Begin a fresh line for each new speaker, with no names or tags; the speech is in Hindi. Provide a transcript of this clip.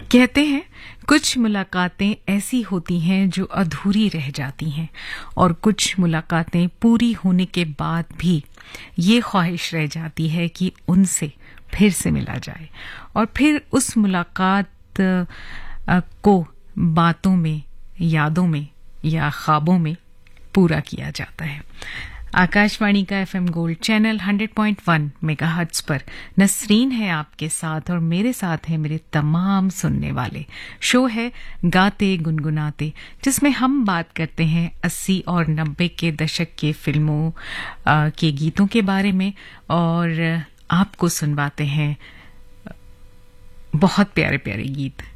कहते हैं कुछ मुलाकातें ऐसी होती हैं जो अधूरी रह जाती हैं और कुछ मुलाकातें पूरी होने के बाद भी ये ख्वाहिश रह जाती है कि उनसे फिर से मिला जाए और फिर उस मुलाकात को बातों में, यादों में या ख्वाबों में पूरा किया जाता है। आकाशवाणी का एफएम गोल्ड चैनल 100.1 मेगाहर्ट्ज पर नसरीन है आपके साथ और मेरे साथ हैं मेरे तमाम सुनने वाले। शो है गाते गुनगुनाते, जिसमें हम बात करते हैं 80 और 90 के दशक के फिल्मों के गीतों के बारे में और आपको सुनवाते हैं बहुत प्यारे प्यारे गीत।